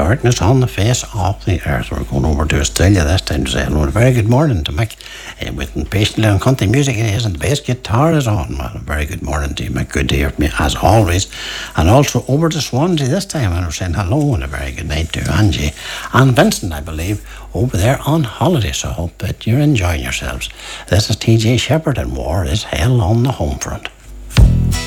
darkness on the face of the earth. We're going over to Australia this time to say hello. A very good morning to Mick. With patiently on country music it is, and the bass guitar is on. Well, a very good morning to you, Mick. Good to hear from you as always. And also over to Swansea this time, and we're saying hello and a very good night to Angie and Vincent, I believe, over there on holiday. So I hope that you're enjoying yourselves. This is TJ Shepherd, and war is hell on the home front.